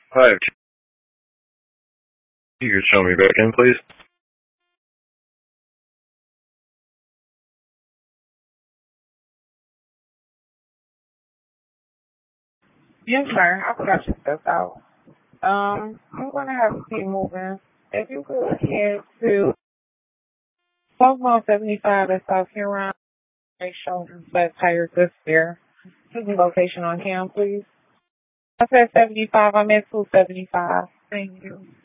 Hi, you could show me back in, please? Yes, sir. I forgot your stuff out. I'm gonna have to keep moving. If you could head to Pokemon 75 in South Carolina, make shoulders, flat tires, this there. To the location on cam, please. I said 75. I meant 275. Thank you.